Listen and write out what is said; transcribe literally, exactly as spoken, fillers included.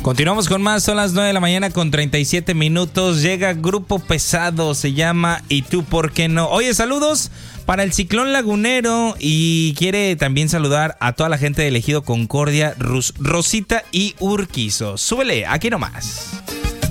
Continuamos con más, son las nueve de la mañana con treinta y siete minutos. Llega Grupo Pesado, se llama ¿Y tú por qué no? Oye, saludos para el Ciclón Lagunero y quiere también saludar a toda la gente de Ejido Concordia, Ros- Rosita y Urquizo. Súbele, aquí nomás.